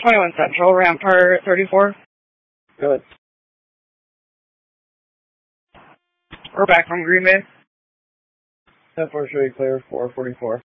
21 Central, Rampart 34. Good. We're back from Green Bay. 10-4 show you clear, 444.